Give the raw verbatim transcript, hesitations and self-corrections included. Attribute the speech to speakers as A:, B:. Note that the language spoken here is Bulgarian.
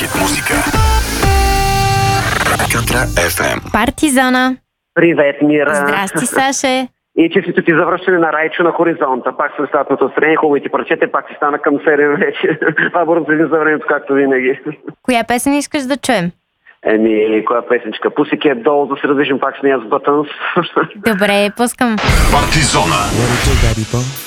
A: Хит музика. Катра еф ем.
B: Партизана.
C: Привет, Мира.
B: Здрасти, Саше.
C: И честито ти завръщане на Райчо на хоризонта. Пак съм статното настроение, хубаво ти прочете, пак си стана към седем вече. Това бързо следим за времето, както винаги.
B: Коя песен искаш да чуем?
C: Еми, коя песенчка? Pussycat Dolls, да се раздвижим пак с нея с Buttons.
B: Добре, пускам.
A: Партизона.